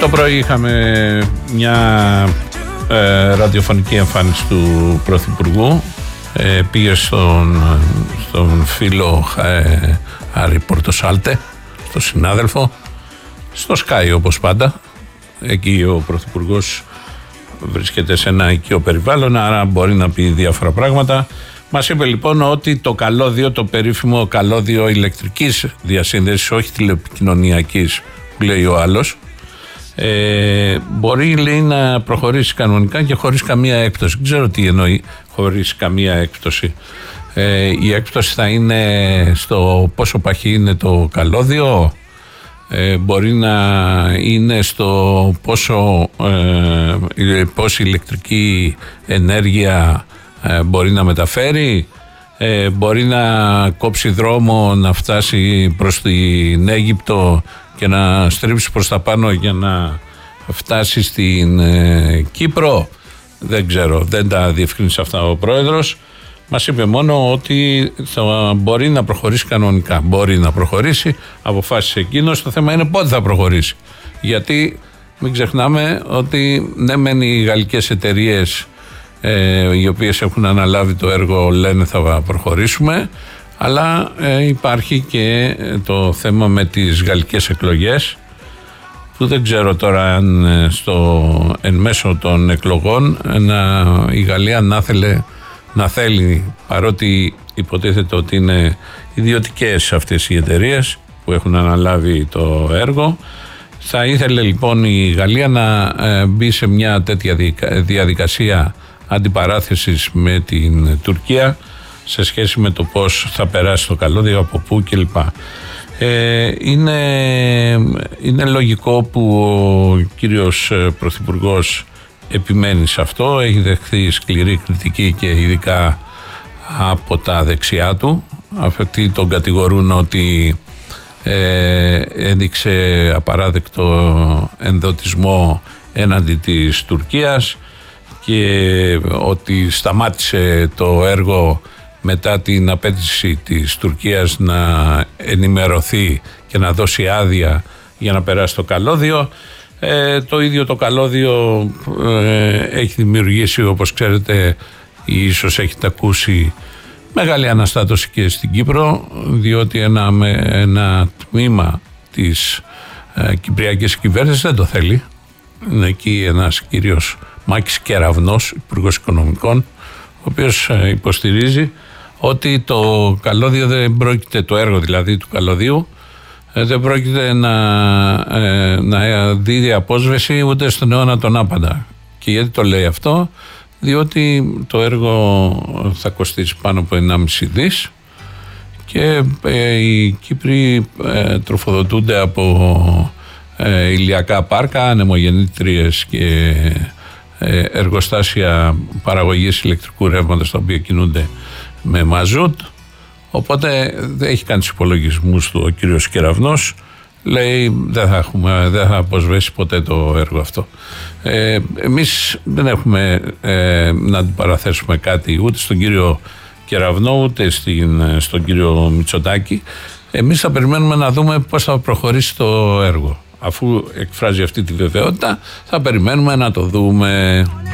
Το πρωί είχαμε μια ραδιοφωνική εμφάνιση του Πρωθυπουργού. Πήγε στον φίλο Άρη Πορτοσάλτε, στον συνάδελφο, στο Sky όπως πάντα. Εκεί ο Πρωθυπουργός βρίσκεται σε ένα οικείο περιβάλλον, άρα μπορεί να πει διάφορα πράγματα. Μας είπε λοιπόν ότι το καλώδιο, το περίφημο καλώδιο ηλεκτρικής διασύνδεσης, όχι τηλεπικοινωνιακής που λέει ο άλλος, μπορεί, λέει, να προχωρήσει κανονικά και χωρίς καμία έκπτωση. Δεν ξέρω τι εννοεί χωρίς καμία έκπτωση. Η έκπτωση θα είναι στο πόσο παχύ είναι το καλώδιο, μπορεί να είναι στο πόση ηλεκτρική ενέργεια μπορεί να μεταφέρει, μπορεί να κόψει δρόμο, να φτάσει προς την Αίγυπτο και να στρίψει προς τα πάνω για να φτάσει στην Κύπρο. Δεν ξέρω, δεν τα διευκρίνησε αυτά ο πρόεδρος. Μας είπε μόνο ότι θα μπορεί να προχωρήσει κανονικά. Μπορεί να προχωρήσει, αποφάσισε εκείνος. Το θέμα είναι πότε θα προχωρήσει. Γιατί μην ξεχνάμε ότι ναι, μεν οι γαλλικές εταιρείες οι οποίες έχουν αναλάβει το έργο λένε θα προχωρήσουμε, αλλά υπάρχει και το θέμα με τις γαλλικές εκλογές, που δεν ξέρω τώρα αν εν μέσω των εκλογών η Γαλλία να θέλει, παρότι υποτίθεται ότι είναι ιδιωτικές αυτές οι εταιρείες που έχουν αναλάβει το έργο, θα ήθελε λοιπόν η Γαλλία να μπει σε μια τέτοια διαδικασία αντιπαράθεσης με την Τουρκία σε σχέση με το πώς θα περάσει το καλώδιο, από πού κλπ. Είναι λογικό που ο κύριος Πρωθυπουργός επιμένει σε αυτό. Έχει δεχθεί σκληρή κριτική και ειδικά από τα δεξιά του. Αυτοί τον κατηγορούν ότι έδειξε απαράδεκτο ενδοτισμό έναντι της Τουρκίας και ότι σταμάτησε το έργο μετά την απέτηση της Τουρκίας να ενημερωθεί και να δώσει άδεια για να περάσει το καλώδιο. Το ίδιο το καλώδιο έχει δημιουργήσει, όπως ξέρετε, ίσως έχετε ακούσει, μεγάλη αναστάτωση και στην Κύπρο, διότι ένα τμήμα της κυπριακής κυβέρνησης δεν το θέλει. Είναι εκεί ένας κύριος Μάκης Κεραυνός, υπουργός οικονομικών, ο οποίος υποστηρίζει ότι το καλώδιο δεν πρόκειται, το έργο δηλαδή του καλωδίου, δεν πρόκειται να δίδει απόσβεση ούτε στον αιώνα τον άπαντα. Και γιατί το λέει αυτό? Διότι το έργο θα κοστίσει πάνω από 1,5 δις και οι Κύπροι τροφοδοτούνται από ηλιακά πάρκα, ανεμογεννήτριες και εργοστάσια παραγωγής ηλεκτρικού ρεύματος, τα οποία κινούνται με μαζούτ. Οπότε δεν έχει κάνει τους υπολογισμούς του ο κύριος Κεραυνός. Λέει δεν θα αποσβέσει ποτέ το έργο αυτό. Εμείς δεν έχουμε να αντιπαραθέσουμε κάτι ούτε στον κύριο Κεραυνό ούτε στον κύριο Μητσοτάκη. Εμείς θα περιμένουμε να δούμε πώς θα προχωρήσει το έργο. Αφού εκφράζει αυτή τη βεβαιότητα, θα περιμένουμε να το δούμε.